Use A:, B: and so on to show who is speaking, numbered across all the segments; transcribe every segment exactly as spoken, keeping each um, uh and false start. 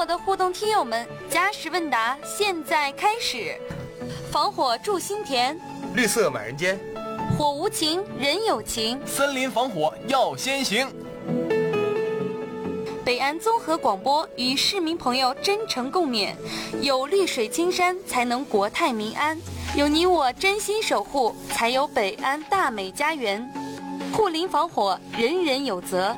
A: 我的互动听友们，加时问答现在开始。防火助心田，
B: 绿色满人间，
A: 火无情人有情，
C: 森林防火要先行。
A: 北安综合广播与市民朋友真诚共勉，有绿水青山才能国泰民安，有你我真心守护，才有北安大美家园。护林防火，人人有责。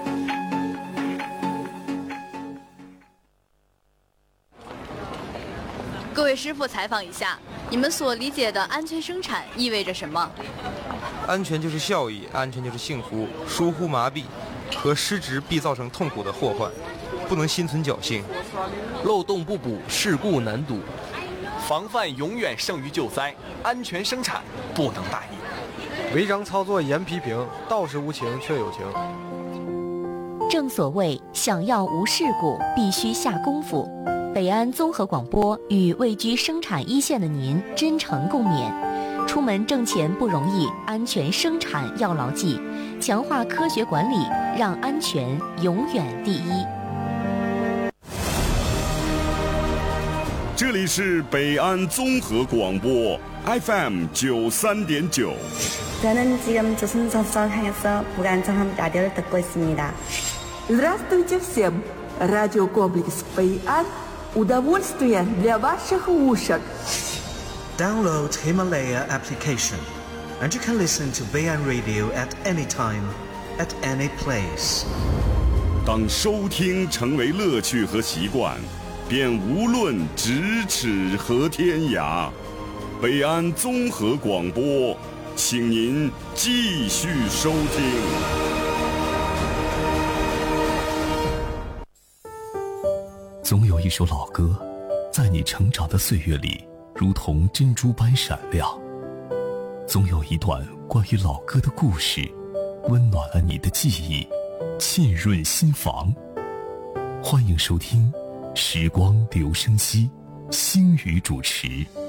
D: 各位师傅，采访一下，你们所理解的安全生产意味着什么？
B: 安全就是效益，安全就是幸福。疏忽麻痹和失职必造成痛苦的祸患，不能心存侥幸。
C: 漏洞不补，事故难堵。防范永远胜于救灾，安全生产不能大意。
E: 违章操作严批评，道是无情却有情。
F: 正所谓，想要无事故，必须下功夫。北安综合广播与位居生产一线的您真诚共勉。出门挣钱不容易，安全生产要牢记，强化科学管理，让安全永远第一。
G: 这里是北安综合广播 F M 九三点九。
H: 저는 지금 조선소속 향해서 무관정함 라디오를 듣고 있습니다.
I: Здравствуйте всем! Радиокомплекс «Бэйан» удовольствие для ваших ушек.
J: Download Himalaya application and you can listen to Bэйан Radio at any time, at any place.
G: 当收听成为乐趣和习惯，便无论咫尺和天涯。北安综合广播，请您继续收听。
K: 总有一首老歌，在你成长的岁月里，如同珍珠般闪亮。总有一段关于老歌的故事，温暖了你的记忆，沁润心房。欢迎收听时光留声机，星宇主持。